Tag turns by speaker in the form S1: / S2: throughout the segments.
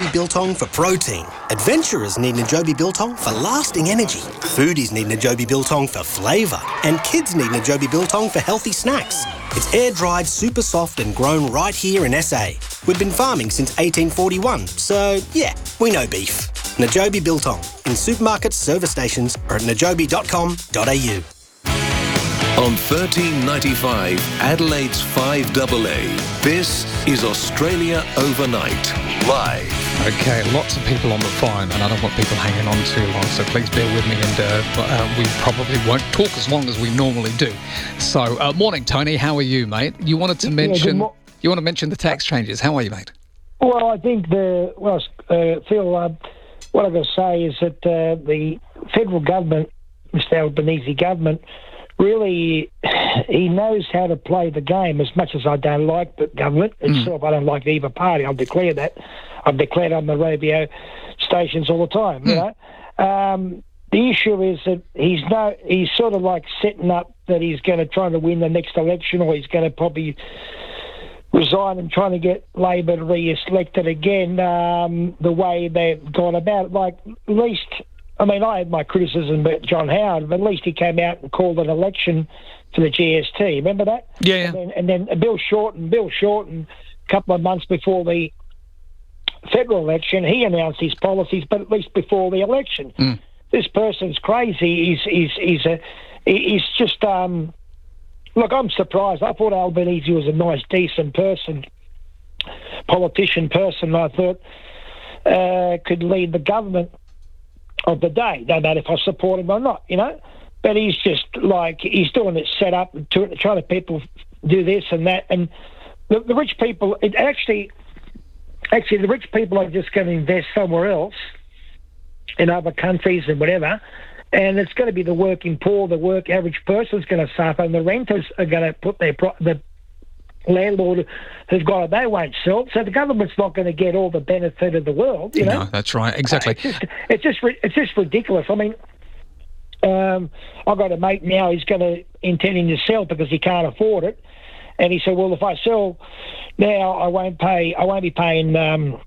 S1: Najobi Biltong for protein. Adventurers need Najobi Biltong for lasting energy. Foodies need Najobi Biltong for flavour. And kids need Najobi Biltong for healthy snacks. It's air-dried, super soft and grown right here in SA. We've been farming since 1841, so yeah, we know beef. Najobi Biltong in supermarkets, service stations or at najobi.com.au.
S2: On 1395, Adelaide's 5AA, this is Australia Overnight, live.
S3: Okay, lots of people on the phone, and I don't want people hanging on too long, so please bear with me, and we probably won't talk as long as we normally do. So, morning, Tony. How are you, mate? You wanted to mention the tax changes. How are you, mate?
S4: Well, I think Phil, what I'm going to say is that the federal government, Mr Albanese government, really, he knows how to play the game. As much as I don't like the government itself, I don't like either party. I'll declare that. I've declared on the radio stations all the time. You know, the issue is that he's sort of like setting up that he's going to try to win the next election, or he's going to probably resign and trying to get Labor re-elected again. The way they've gone about it, like at least. I mean, I had my criticism about John Howard, but at least he came out and called an election for the GST. Remember that?
S3: Yeah.
S4: And then Bill Shorten, a couple of months before the federal election, he announced his policies, but at least before the election. This person's crazy. He's just... look, I'm surprised. I thought Albanese was a nice, decent person, politician person, I thought could lead the government of the day, no matter if I support him or not, you know. But he's just like, he's doing it set up and trying to people do this and that. And the rich people, actually, the rich people are just going to invest somewhere else in other countries and whatever. And it's going to be the working poor, the average person's going to suffer, and the renters are going to put the landlord who's got it, they won't sell. So the government's not going to get all the benefit of the world, you know?
S3: No, that's right, exactly.
S4: It's just ridiculous. I mean, I've got a mate now, he's intending to sell because he can't afford it. And he said, well, if I sell now, I won't be paying 100%.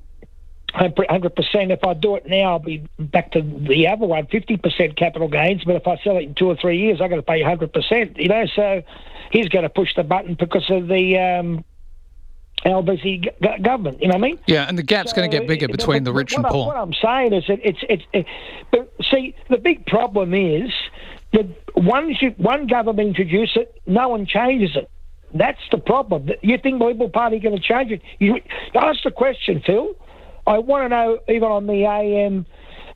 S4: If I do it now, I'll be back to the other one, 50% capital gains. But if I sell it in 2 or 3 years, I've got to pay 100%, you know? So he's going to push the button because of the Albanese government, you know what I mean?
S3: Yeah, and the gap's going to get bigger between the rich and poor.
S4: What I'm saying is that but see, the big problem is that one government introduces it, no one changes it. That's the problem. You think the Liberal Party are going to change it? You ask the question, Phil. I want to know, even on the AM,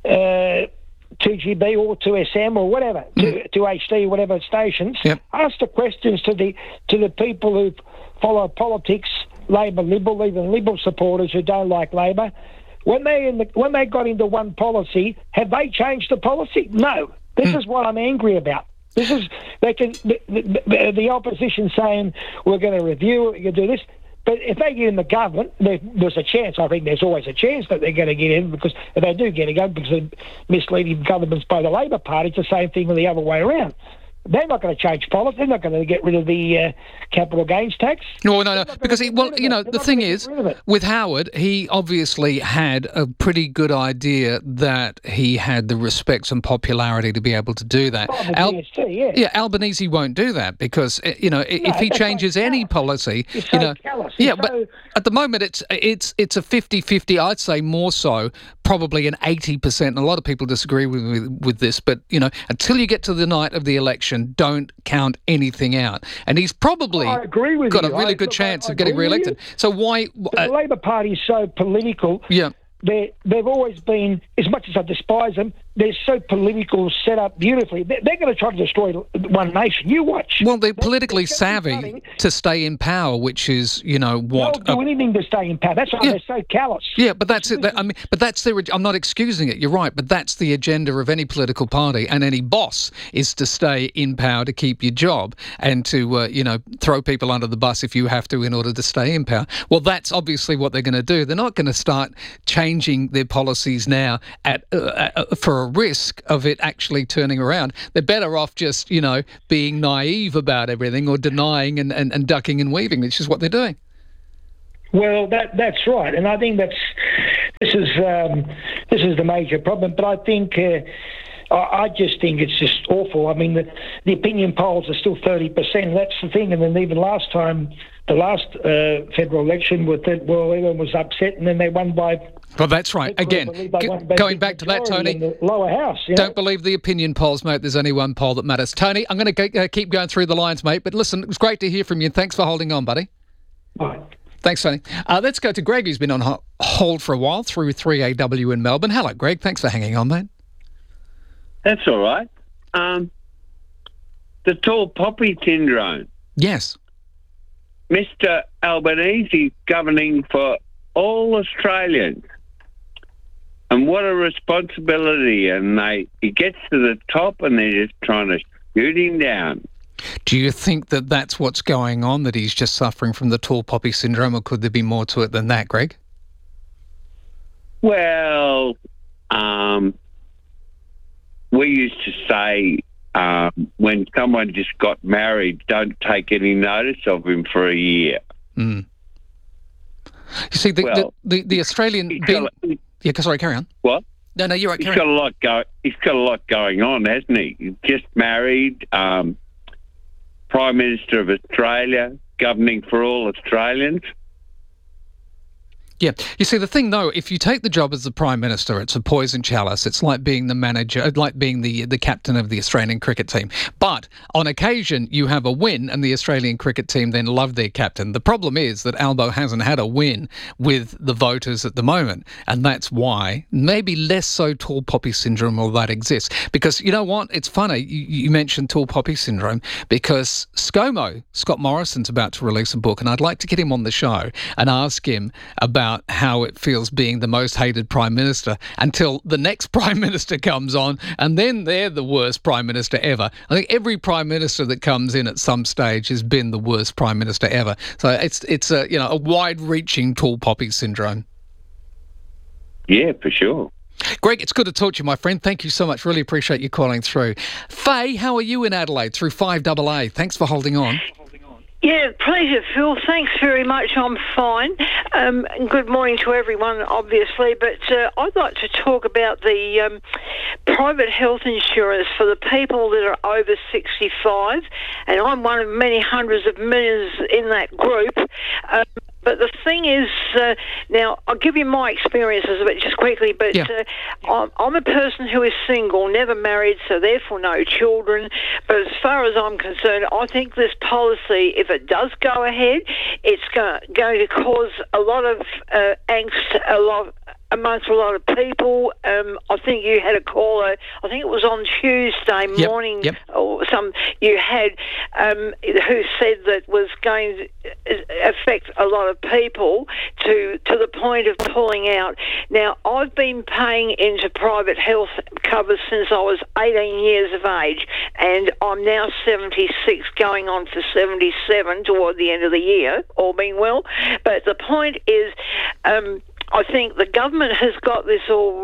S4: 2GB or 2SM or whatever, 2HD, whatever stations, ask the questions to the people who follow politics, Labor, Liberal, even Liberal supporters who don't like Labor. When they got into one policy, have they changed the policy? No. This is what I'm angry about. This is the opposition saying we're going to review it, we're going to do this. But if they get in the government, there's a chance. I think there's always a chance that they're going to get in, because if they do get in, because of misleading governments by the Labor Party, it's the same thing the other way around. They're not going to change policy. They're not going to get rid of the capital gains tax.
S3: No, because the thing is, with Howard, he obviously had a pretty good idea that he had the respect and popularity to be able to do that.
S4: GST,
S3: yeah, Albanese won't do that because if he changes any policy, but at the moment it's a 50-50. I'd say more so, probably an 80%. And a lot of people disagree with this, but until you get to the night of the election, don't count anything out. And he's probably got a really good chance of getting re-elected. So why...
S4: the Labor Party is so political.
S3: Yeah.
S4: They've always been, as much as I despise them, they're so political, set up beautifully. They're going to try to destroy one nation. You watch.
S3: Well, they're politically savvy to stay in power, which is, what...
S4: They'll do anything to stay in power. That's why they're so callous.
S3: Yeah, but that's it. But that's their... I'm not excusing it, you're right, but that's the agenda of any political party and any boss, is to stay in power to keep your job and to, throw people under the bus if you have to in order to stay in power. Well, that's obviously what they're going to do. They're not going to start changing their policies now for a risk of it actually turning around. They're better off just, being naive about everything or denying and ducking and weaving, which is what they're doing.
S4: Well, that's right. And I think that's is the major problem. But I think I just think it's just awful. I mean, the opinion polls are still 30%. That's the thing. And then even last time, the last federal election, everyone was upset, and then they won by.
S3: Well, that's right. Again, going back to that, Tony,
S4: in the lower house.
S3: Don't believe the opinion polls, mate. There's only one poll that matters. Tony, I'm going to keep going through the lines, mate. But listen, it was great to hear from you, and thanks for holding on, buddy.
S4: Bye.
S3: Thanks, Tony. Let's go to Greg, who's been on hold for a while through 3AW in Melbourne. Hello, Greg. Thanks for hanging on, mate.
S5: That's all right. The tall poppy syndrome.
S3: Yes.
S5: Mr. Albanese governing for all Australians. And what a responsibility. And he gets to the top and they're just trying to shoot him down.
S3: Do you think that that's what's going on, that he's just suffering from the tall poppy syndrome, or could there be more to it than that, Greg?
S5: Well, we used to say when someone just got married, don't take any notice of him for a year.
S3: Mm. You see, the Australian... sorry, carry on.
S5: What?
S3: No, you're right,
S5: He's got a lot going on, hasn't he? He's just married, Prime Minister of Australia, governing for all Australians.
S3: Yeah. You see, the thing, though, if you take the job as the Prime Minister, it's a poison chalice. It's like being the manager, like being the captain of the Australian cricket team. But on occasion, you have a win, and the Australian cricket team then love their captain. The problem is that Albo hasn't had a win with the voters at the moment, and that's why maybe less so tall poppy syndrome, all that exists. Because you know what? It's funny, you mentioned tall poppy syndrome, because ScoMo, Scott Morrison's about to release a book, and I'd like to get him on the show and ask him about how it feels being the most hated Prime Minister until the next Prime Minister comes on, and then they're the worst Prime Minister ever. I think every Prime Minister that comes in at some stage has been the worst Prime Minister ever. So it's a wide-reaching tall poppy syndrome.
S5: Yeah, for sure.
S3: Greg, it's good to talk to you, my friend. Thank you so much. Really appreciate you calling through. Faye, how are you in Adelaide through 5AA? Thanks for holding on.
S6: Yeah, pleasure, Phil. Thanks very much. I'm fine. Good morning to everyone, obviously. But I'd like to talk about the private health insurance for the people that are over 65. And I'm one of many hundreds of millions in that group. But the thing is, now, I'll give you my experiences of it just quickly, but I'm a person who is single, never married, so therefore no children. But as far as I'm concerned, I think this policy, if it does go ahead, it's going to cause a lot of angst, amongst a lot of people. I think you had a caller, I think it was on Tuesday morning, or you had, who said that was going to affect a lot of people to the point of pulling out. Now, I've been paying into private health cover since I was 18 years of age, and I'm now 76, going on for 77 toward the end of the year, all being well. But the point is, I think the government has got this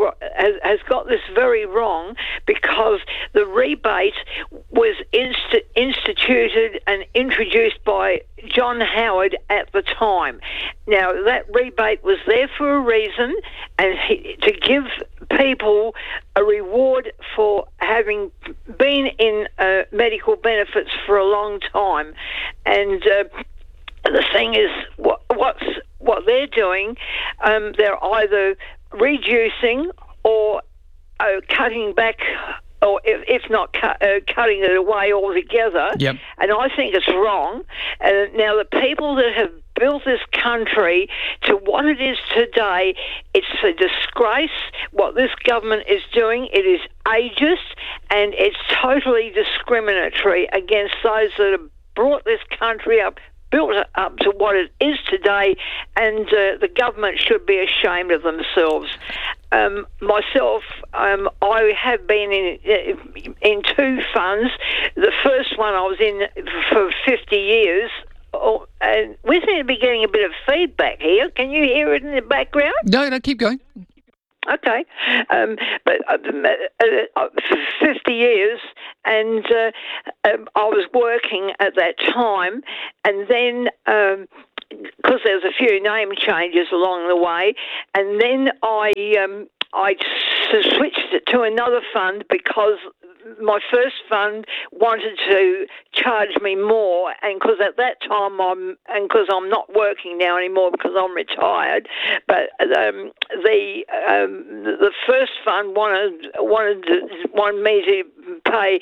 S6: very wrong, because the rebate was instituted and introduced by John Howard at the time. Now, that rebate was there for a reason, and to give people a reward for having been in medical benefits for a long time. And the thing is, what they're doing, they're either reducing or cutting back, or if not cutting it away altogether. Yep. And I think it's wrong. Now, the people that have built this country to what it is today, it's a disgrace what this government is doing. It is ageist, and it's totally discriminatory against those that have brought this country up, built it up to what it is today, and the government should be ashamed of themselves. Myself, I have been in two funds. The first one I was in for 50 years. And we seem to be getting a bit of feedback here. Can you hear it in the background?
S3: No, keep going.
S6: Okay, but for 50 years, and I was working at that time, and then because there was a few name changes along the way, and then I switched it to another fund because my first fund wanted to charge me more, and because at that time because I'm not working now anymore because I'm retired, but the first fund wanted me to pay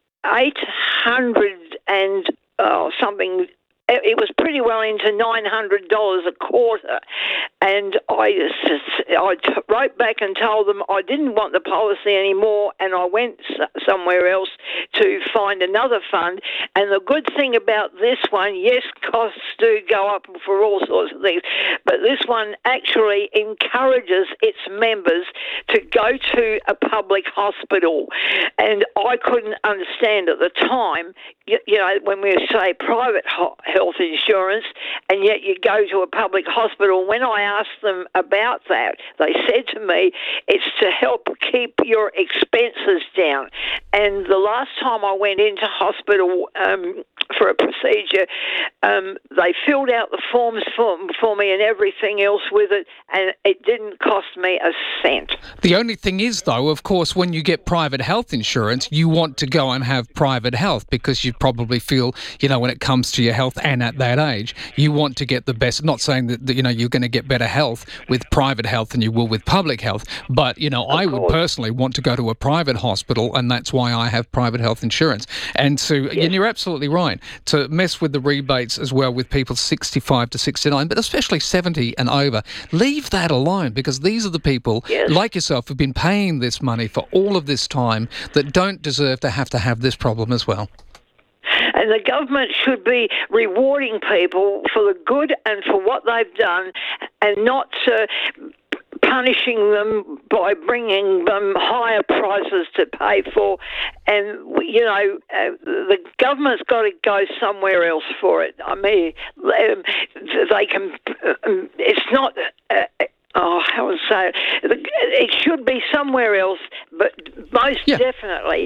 S6: $800 and something. It was pretty well into $900 a quarter, and I wrote back and told them I didn't want the policy anymore, and I went somewhere else to find another fund. And the good thing about this one, yes, costs do go up for all sorts of things, but this one actually encourages its members to go to a public hospital. And I couldn't understand at the time, when we say private health insurance, and yet you go to a public hospital. When I asked them about that, they said to me, it's to help keep your expenses down. And the last time I went into hospital for a procedure, they filled out the forms for me and everything else with it, and it didn't cost me a cent.
S3: The only thing is, though, of course, when you get private health insurance, you want to go and have private health because you probably feel, when it comes to your health and at that age, you want to get the best. Not saying that you're going to get better health with private health than you will with public health, but, I would personally want to go to a private hospital, and that's why I have private health insurance. And and you're absolutely right, to mess with the rebates as well with people 65 to 69, but especially 70 and over. Leave that alone, because these are the people, like yourself, who've been paying this money for all of this time that don't deserve to have this problem as well.
S6: And the government should be rewarding people for the good and for what they've done, and not punishing them by bringing them higher prices to pay for. And, the government's got to go somewhere else for it. I mean, they can... It's not... how would I say it? It should be somewhere else, but most definitely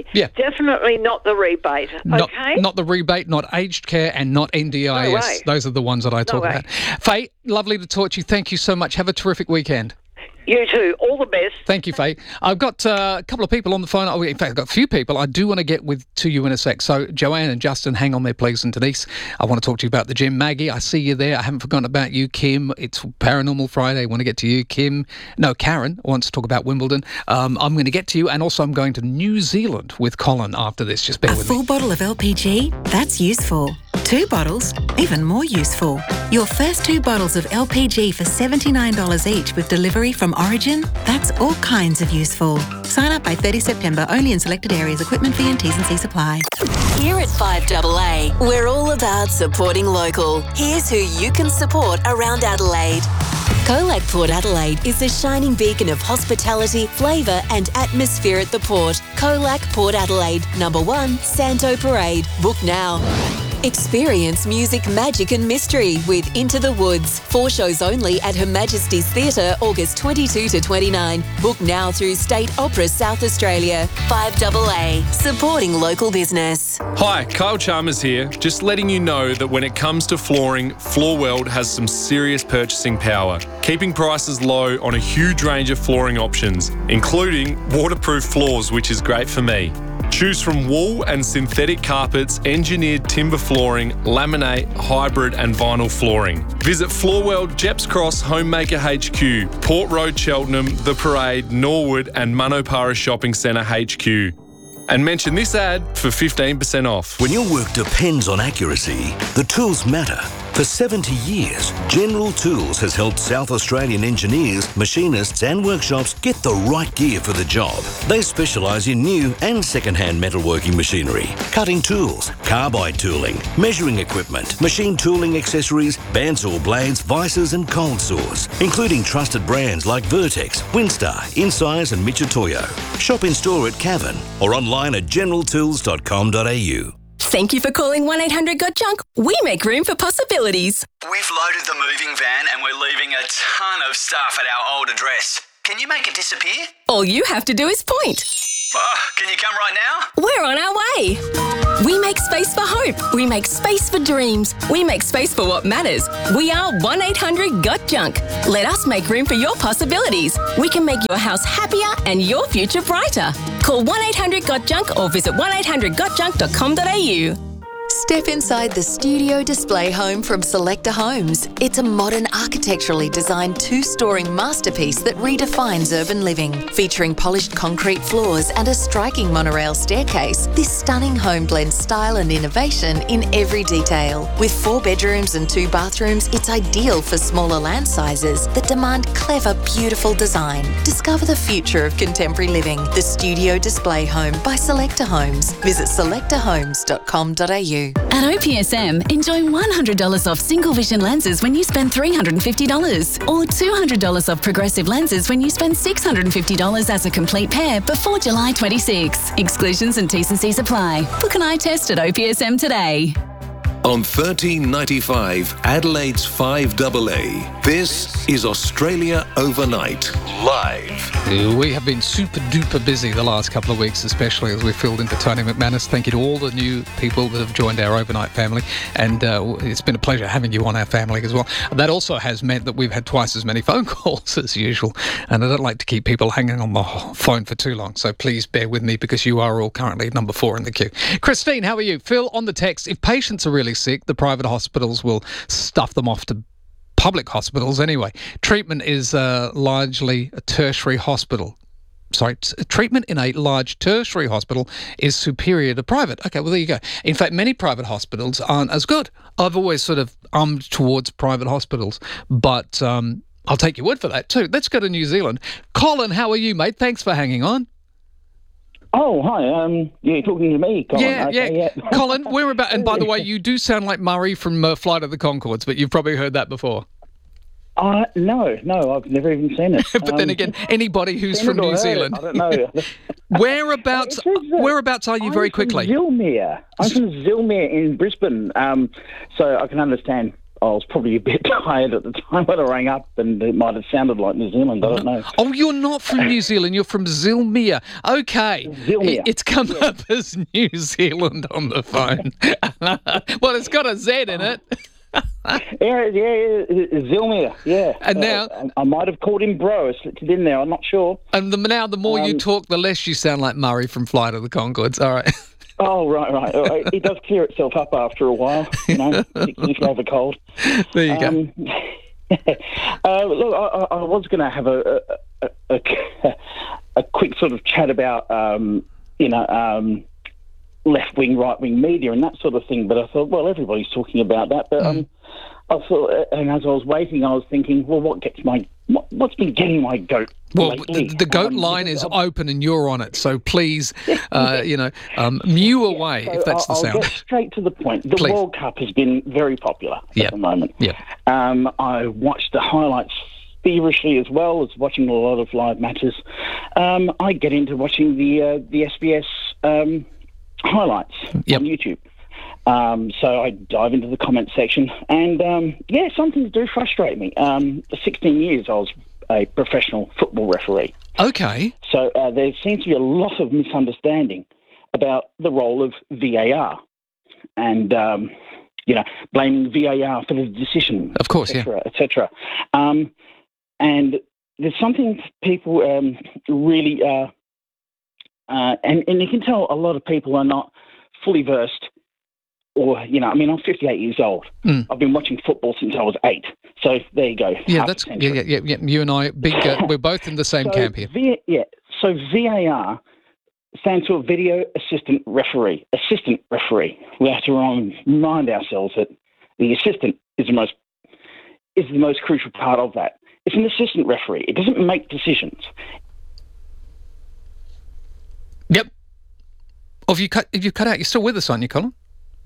S6: not the rebate. Okay?
S3: Not the rebate, not aged care, and not NDIS.
S6: No way.
S3: Those are the ones that I talk about. Faye, lovely to talk to you. Thank you so much. Have a terrific weekend.
S6: You too. All the best.
S3: Thank you, Faye. I've got a couple of people on the phone. In fact, I've got a few people I do want to get to you in a sec. So, Joanne and Justin, hang on there, please. And Denise, I want to talk to you about the gym. Maggie, I see you there. I haven't forgotten about you. Kim, it's Paranormal Friday. I want to get to you. Karen wants to talk about Wimbledon. I'm going to get to you. And also, I'm going to New Zealand with Colin after this. Just bear with me.
S7: A full bottle of LPG? That's useful. 2 bottles? Even more useful. Your first 2 bottles of LPG for $79 each with delivery from Origin? That's all kinds of useful. Sign up by 30 September, only in selected areas. Equipment fee and T&C supply.
S8: Here at 5AA, we're all about supporting local. Here's who you can support around Adelaide. Colac Port Adelaide is the shining beacon of hospitality, flavour and atmosphere at the port. Colac Port Adelaide, number 1, Santo Parade. Book now. Experience music, magic and mystery with Into the Woods. 4 shows only at Her Majesty's Theatre, August 22 to 29. Book now through State Opera South Australia. 5AA, supporting local business.
S9: Hi, Kyle Chalmers here. Just letting you know that when it comes to flooring, Floorweld has some serious purchasing power, keeping prices low on a huge range of flooring options, including waterproof floors, which is great for me. Choose from wool and synthetic carpets, engineered timber flooring, laminate, hybrid and vinyl flooring. Visit Floorweld, Jeps Cross, Homemaker HQ, Port Road, Cheltenham, The Parade, Norwood and Manopara Shopping Centre HQ. And mention this ad for 15% off.
S10: When your work depends on accuracy, the tools matter. For 70 years, General Tools has helped South Australian engineers, machinists and workshops get the right gear for the job. They specialise in new and second-hand metalworking machinery, cutting tools, carbide tooling, measuring equipment, machine tooling accessories, bandsaw blades, vices and cold saws, including trusted brands like Vertex, Winstar, Insize and Michitoyo. Shop in store at Cavern or online at generaltools.com.au.
S11: Thank you for calling 1-800-GOT-JUNK. We make room for possibilities.
S12: We've loaded the moving van and we're leaving a ton of stuff at our old address. Can you make it disappear?
S11: All you have to do is point.
S12: Can you come right now?
S11: We're on our way. We make space for hope. We make space for dreams. We make space for what matters. We are 1-800-GOT-JUNK. Let us make room for your possibilities. We can make your house happier and your future brighter. Call 1-800-GOT-JUNK or visit 1800gotjunk.com.au.
S13: Step inside the studio display home from Selector Homes. It's a modern, architecturally designed two-storing masterpiece that redefines urban living. Featuring polished concrete floors and a striking monorail staircase, this stunning home blends style and innovation in every detail. With 4 bedrooms and 2 bathrooms, it's ideal for smaller land sizes that demand clever, beautiful design. Discover the future of contemporary living. The Studio Display Home by Selector Homes. Visit selectorhomes.com.au.
S14: At OPSM, enjoy $100 off single vision lenses when you spend $350 or $200 off progressive lenses when you spend $650 as a complete pair before July 26. Exclusions and T&Cs apply. Book an eye test at OPSM today.
S2: On 1395 Adelaide's 5AA, this is Australia Overnight, live.
S3: We have been super duper busy the last couple of weeks, especially as we filled in for Tony McManus. Thank you to all the new people that have joined our overnight family, and it's been a pleasure having you on our family as well. That also has meant that we've had twice as many phone calls as usual, and I don't like to keep people hanging on the phone for too long, so please bear with me because you are all currently number 4 in the queue. Christine, how are you? Phil on the text, if patients are really sick, the private hospitals will stuff them off to public hospitals anyway. Treatment is largely a tertiary hospital. Treatment in a large tertiary hospital is superior to private. Okay, well, there you go. In fact, many private hospitals aren't as good. I've always sort of towards private hospitals, but I'll take your word for that too. Let's go to New Zealand. Colin, how are you, mate? Thanks for hanging on.
S15: Oh, hi. You're talking to me, Colin.
S3: Yeah. Colin, we're about... And by the way, you do sound like Murray from Flight of the Conchords, but you've probably heard that before.
S15: No, I've never even seen it.
S3: But then again, anybody who's from New Zealand...
S15: I don't know.
S3: Whereabouts are you very quickly?
S15: Zilmere. I'm from Zilmere in Brisbane, so I can understand... I was probably a bit tired at the time when I rang up, and it might have sounded like New Zealand. I don't know.
S3: Oh, you're not from New Zealand. You're from Zilmere. Okay.
S15: Zilmere.
S3: It's come up as New Zealand on the phone. Well, it's got a Z in it.
S15: Yeah, Zilmere, yeah.
S3: And now...
S15: I might have called him bro. I slipped it in there. I'm not sure.
S3: And the more you talk, the less you sound like Murray from Flight of the Conchords. All right.
S15: Oh, right. It does clear itself up after a while, particularly if you have a cold.
S3: There you go.
S15: Look, I was going to have a quick sort of chat about, left-wing, right-wing media and that sort of thing, but I thought, well, everybody's talking about that. But I thought, and as I was waiting, I was thinking, well, what's been getting my goat?
S3: Well,
S15: lately?
S3: the goat line is open and you're on it, so please, mew away if that's the sound.
S15: I'll get straight to the point. The
S3: Please.
S15: World Cup has been very popular at the moment.
S3: Yeah.
S15: I watched the highlights feverishly as well as watching a lot of live matches. I get into watching the SBS highlights on YouTube. So I dive into the comment section, and some things do frustrate me. For 16 years, I was a professional football referee.
S3: Okay.
S15: So there seems to be a lot of misunderstanding about the role of VAR, and blaming VAR for the decision,
S3: of course,
S15: etc. And there's something people really, and you can tell a lot of people are not fully versed. Or, I'm 58 years old. I've been watching football since I was 8. So there you go.
S3: Yeah, you and I, we're both in the same camp here.
S15: So VAR stands for Video Assistant Referee. Assistant referee. We have to remind ourselves that the assistant is the most crucial part of that. It's an assistant referee. It doesn't make decisions.
S3: Yep. Have you cut out? You're still with us, aren't you, Colin?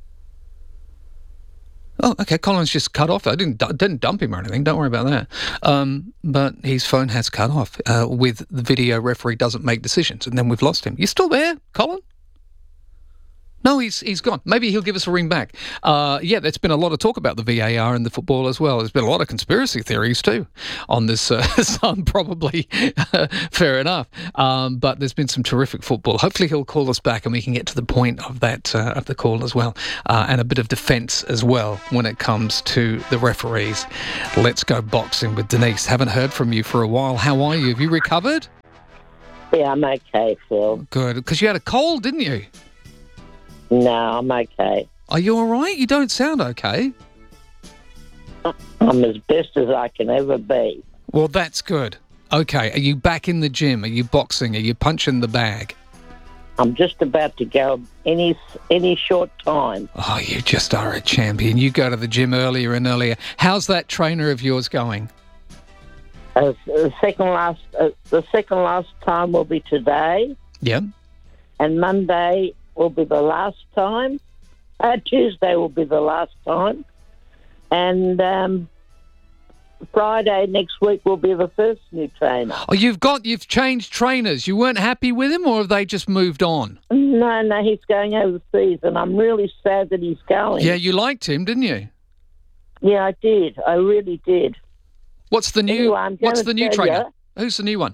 S3: Oh, okay. Colin's just cut off. I didn't dump him or anything. Don't worry about that. But his phone has cut off with the video referee doesn't make decisions, and then we've lost him. You still there, Colin? No, he's gone. Maybe he'll give us a ring back. There's been a lot of talk about the VAR in the football as well. There's been a lot of conspiracy theories too on this. Some probably fair enough. But there's been some terrific football. Hopefully he'll call us back and we can get to the point of that of the call as well, and a bit of defence as well when it comes to the referees. Let's go boxing with Denise. Haven't heard from you for a while. How are you? Have you recovered?
S16: Yeah, I'm okay, Phil.
S3: Good, because you had a cold, didn't you?
S16: No, I'm okay.
S3: Are you all right? You don't sound okay.
S16: I'm as best as I can ever be.
S3: Well, that's good. Okay, are you back in the gym? Are you boxing? Are you punching the bag?
S16: I'm just about to go any short time.
S3: Oh, you just are a champion. You go to the gym earlier and earlier. How's that trainer of yours going?
S16: The second last time will be today.
S3: Yeah.
S16: And Monday will be the last time. Tuesday will be the last time. And Friday next week will be the first new trainer.
S3: Oh, you've changed trainers. You weren't happy with him, or have they just moved on?
S16: No, he's going overseas, and I'm really sad that he's going.
S3: Yeah, you liked him, didn't you?
S16: Yeah, I did. I really did.
S3: What's the new?
S16: Anyway,
S3: what's the new trainer? Who's the new one?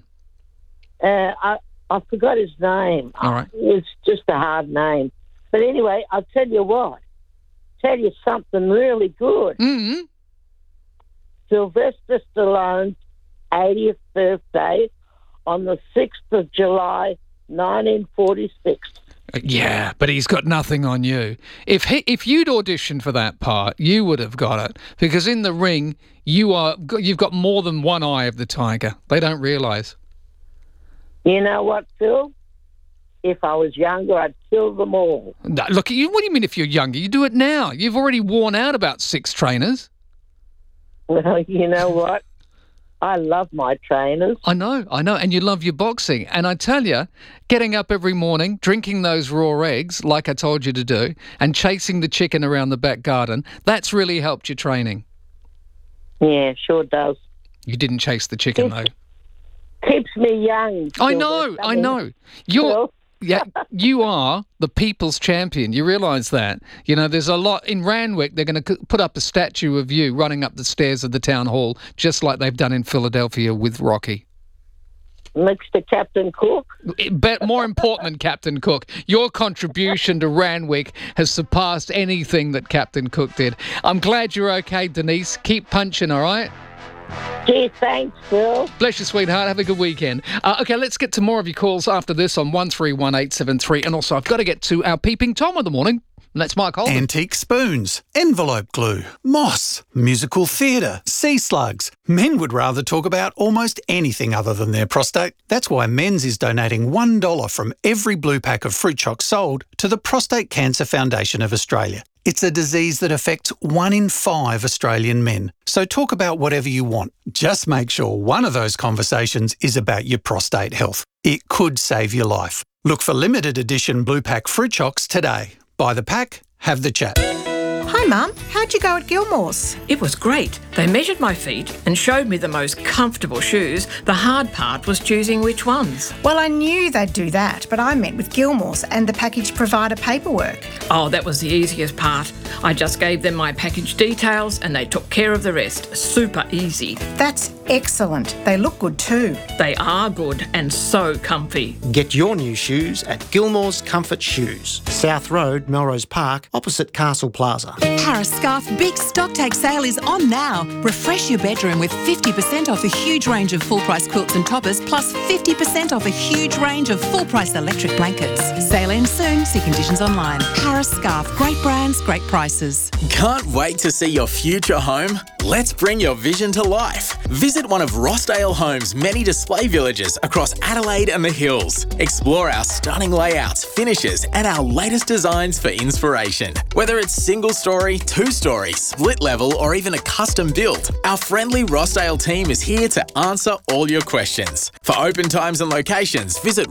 S16: I forgot his name.
S3: All right.
S16: It's just a hard name. But anyway, I'll tell you what. Tell you something really good.
S3: Mm-hmm.
S16: Sylvester Stallone's 80th birthday on the 6th of July, 1946.
S3: Yeah, but he's got nothing on you. If you'd auditioned for that part, you would have got it. Because in the ring, you've got more than one eye of the tiger. They don't realise.
S16: You know what, Phil? If I was younger, I'd kill them all.
S3: No, look, what do you mean if you're younger? You do it now. You've already worn out about 6 trainers.
S16: Well, you know what? I love my trainers.
S3: I know. And you love your boxing. And I tell you, getting up every morning, drinking those raw eggs, like I told you to do, and chasing the chicken around the back garden, that's really helped your training.
S16: Yeah, sure does.
S3: You didn't chase the chicken, though.
S16: Keeps me young.
S3: I know. You are the people's champion. You realise that? You know, there's a lot in Randwick. They're going to put up a statue of you running up the stairs of the town hall, just like they've done in Philadelphia with Rocky.
S16: Next to Captain Cook.
S3: But more important than Captain Cook, your contribution to Randwick has surpassed anything that Captain Cook did. I'm glad you're okay, Denise. Keep punching, all right?
S16: Gee, thanks, Phil.
S3: Bless you, sweetheart. Have a good weekend. Okay, let's get to more of your calls after this on 131873. And also, I've got to get to our Peeping Tom of the morning. And that's Mike Holden.
S17: Antique spoons, envelope glue, moss, musical theatre, sea slugs. Men would rather talk about almost anything other than their prostate. That's why Men's is donating $1 from every blue pack of fruit chocs sold to the Prostate Cancer Foundation of Australia. It's a disease that affects 1 in 5 Australian men. So talk about whatever you want. Just make sure one of those conversations is about your prostate health. It could save your life. Look for limited edition blue pack fruit chocs today. Buy the pack, have the chat.
S18: Hi Mum, how'd you go at Gilmore's?
S19: It was great. They measured my feet and showed me the most comfortable shoes. The hard part was choosing which ones.
S18: Well, I knew they'd do that, but I met with Gilmore's and the package provider paperwork.
S19: Oh, that was the easiest part. I just gave them my package details and they took care of the rest. Super easy.
S18: That's excellent. They look good too.
S19: They are good and so comfy.
S20: Get your new shoes at Gilmore's Comfort Shoes, South Road, Melrose Park, opposite Castle Plaza.
S21: Harris Scarf Big Stocktake Sale is on now. Refresh your bedroom with 50% off a huge range of full-price quilts and toppers, plus 50% off a huge range of full-price electric blankets. Sale ends soon. See conditions online. Harris Scarf. Great brands, great prices.
S22: Can't wait to see your future home? Let's bring your vision to life. Visit one of Rossdale Homes' many display villages across Adelaide and the Hills. Explore our stunning layouts, finishes, and our latest designs for inspiration. Whether it's single-story, two-story, split-level, or even a custom build, our friendly Rossdale team is here to answer all your questions. For open times and locations, visit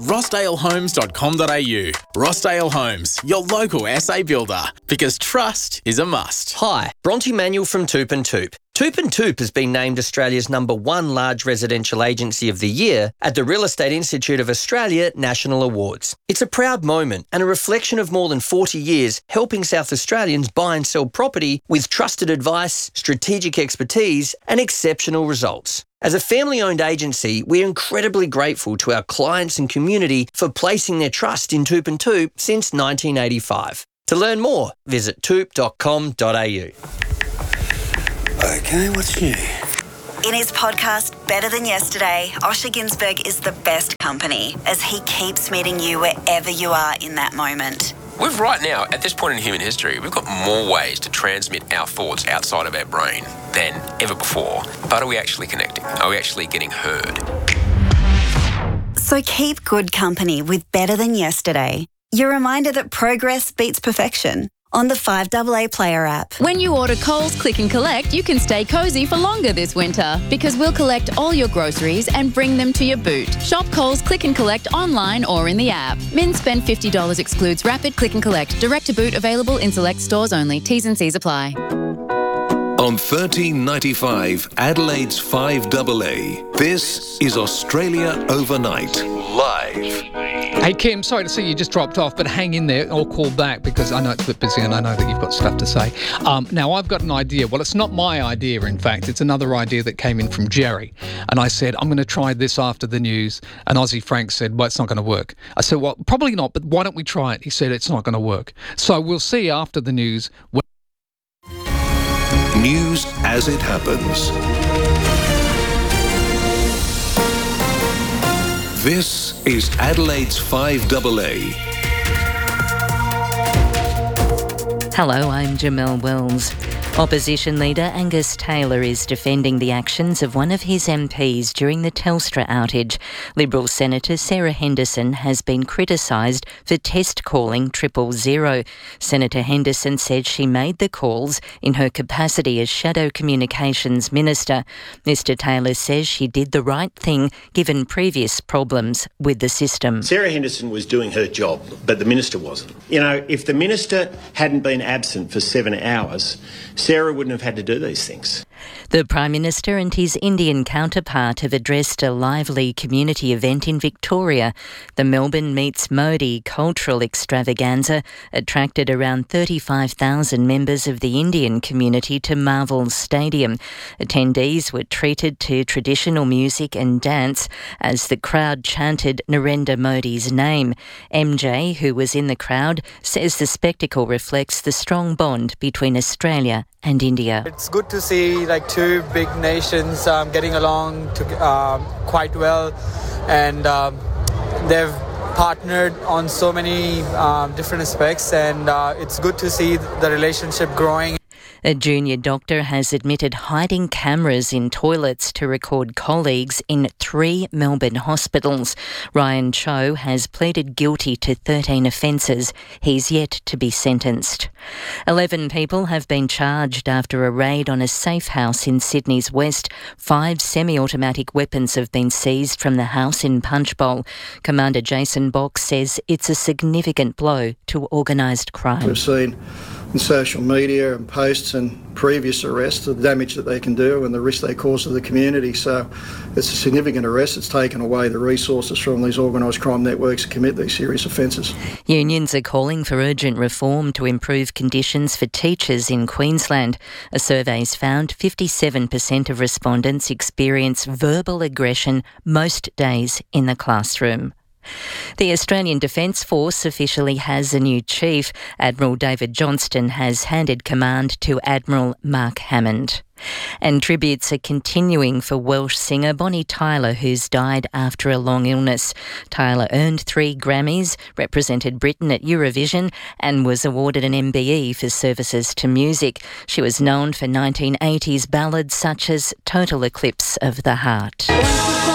S22: rossdalehomes.com.au. Rossdale Homes, your local SA builder, because trust is a must.
S23: Hi, Bronte Manuel from Toop and Toop.
S1: Toop and Toop has been named Australia's #1 large residential agency of the year at the Real Estate Institute of Australia National Awards. It's a proud moment and a reflection of more than 40 years helping South Australians buy and sell property with trusted advice, strategic expertise and exceptional results. As a family-owned agency, we're incredibly grateful to our clients and community for placing their trust in Toop and Toop since 1985. To learn more, visit toop.com.au.
S4: Okay, what's new?
S23: In his podcast, Better Than Yesterday, Osher Günsberg is the best company as he keeps meeting you wherever you are in that moment.
S24: We've right now, at this point in human history, we've got more ways to transmit our thoughts outside of our brain than ever before. But are we actually connecting? Are we actually getting heard?
S23: So keep good company with Better Than Yesterday. Your reminder that progress beats perfection. On the 5AA Player app.
S25: When you order Coles Click and Collect, you can stay cosy for longer this winter because we'll collect all your groceries and bring them to your boot. Shop Coles Click and Collect online or in the app. Min spend $50 excludes rapid click and collect. Direct to boot available in select stores only. T's and C's apply.
S2: On 1395 Adelaide's 5AA, this is Australia Overnight, live.
S3: Hey Kim, sorry to see you just dropped off, but hang in there or call back because I know it's a bit busy and I know that you've got stuff to say. Now, I've got an idea. Well, it's not my idea, in fact. It's another idea that came in from Jerry. And I said, I'm going to try this after the news. And Aussie Frank said, well, it's not going to work. I said, well, probably not, but why don't we try it? He said, it's not going to work. So we'll see after the news.
S2: News as it happens. This is Adelaide's 5AA.
S26: Hello, I'm Jamelle Wells. Opposition leader Angus Taylor is defending the actions of one of his MPs during the Telstra outage. Liberal Senator Sarah Henderson has been criticised for test calling 000. Senator Henderson said she made the calls in her capacity as Shadow Communications Minister. Mr Taylor says she did the right thing given previous problems with the system.
S27: Sarah Henderson was doing her job, but the minister wasn't. You know, if the minister hadn't been absent for 7 hours, Sarah wouldn't have had to do these things.
S26: The Prime Minister and his Indian counterpart have addressed a lively community event in Victoria. The Melbourne Meets Modi cultural extravaganza attracted around 35,000 members of the Indian community to Marvel Stadium. Attendees were treated to traditional music and dance as the crowd chanted Narendra Modi's name. MJ, who was in the crowd, says the spectacle reflects the strong bond between Australia and India.
S28: It's good to see two big nations getting along quite well, and they've partnered on so many different aspects, and it's good to see the relationship growing.
S26: A junior doctor has admitted hiding cameras in toilets to record colleagues in 3 Melbourne hospitals. Ryan Cho has pleaded guilty to 13 offences. He's yet to be sentenced. 11 people have been charged after a raid on a safe house in Sydney's west. 5 semi-automatic weapons have been seized from the house in Punchbowl. Commander Jason Box says it's a significant blow to organised crime.
S29: We've seen in social media and posts and previous arrests the damage that they can do and the risk they cause to the community. So it's a significant arrest. It's taken away the resources from these organised crime networks to commit these serious offences.
S26: Unions are calling for urgent reform to improve conditions for teachers in Queensland. A survey's found 57% of respondents experience verbal aggression most days in the classroom. The Australian Defence Force officially has a new chief. Admiral David Johnston has handed command to Admiral Mark Hammond. And tributes are continuing for Welsh singer Bonnie Tyler, who's died after a long illness. Tyler earned 3 Grammys, represented Britain at Eurovision, and was awarded an MBE for services to music. She was known for 1980s ballads such as Total Eclipse of the Heart.